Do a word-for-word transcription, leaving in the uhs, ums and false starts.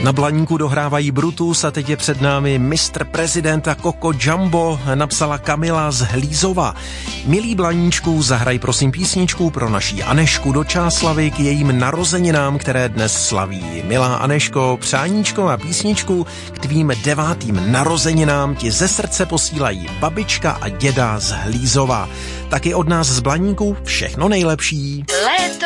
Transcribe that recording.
Na Blaníku dohrávají Brutus a teď je před námi mistr prezident a Koko Jumbo, napsala Kamila z Hlízova. Milý Blaníčku, zahraj prosím písničku pro naší Anešku do Čáslavy k jejím narozeninám, které dnes slaví. Milá Aneško, přáníčko a písničku k tvým devátým narozeninám ti ze srdce posílají babička a děda z Hlízova. Taky od nás z Blaníku všechno nejlepší.